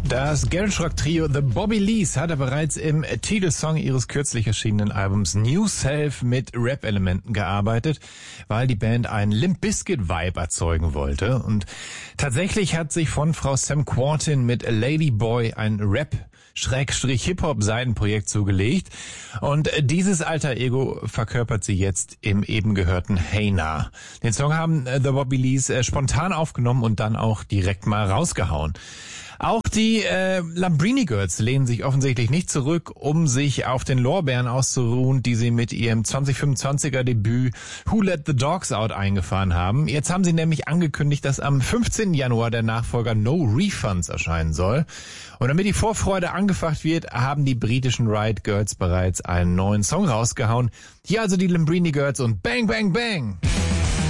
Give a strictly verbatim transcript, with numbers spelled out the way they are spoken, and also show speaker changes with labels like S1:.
S1: Das Garage Rock Trio The Bobby Lees hatte bereits im Titelsong ihres kürzlich erschienenen Albums New Self mit Rap-Elementen gearbeitet, weil die Band einen Limp Bizkit Vibe erzeugen wollte. Und tatsächlich hat sich von Frau Sam Quantin mit Lady Boy ein Rap Schrägstrich-Hip-Hop-Seitenprojekt zugelegt. Und dieses alter Ego verkörpert sie jetzt im eben gehörten Hey Na. Den Song haben The Bobby Lees spontan aufgenommen und dann auch direkt mal rausgehauen. Auch die äh, Lambrini Girls lehnen sich offensichtlich nicht zurück, um sich auf den Lorbeeren auszuruhen, die sie mit ihrem zwanzig fünfundzwanziger Debüt Who Let the Dogs Out eingefahren haben. Jetzt haben sie nämlich angekündigt, dass am fünfzehnten Januar der Nachfolger No Refunds erscheinen soll. Und damit die Vorfreude angefacht wird, haben die britischen Riot Girls bereits einen neuen Song rausgehauen. Hier also die Lambrini Girls und Bang Bang Bang!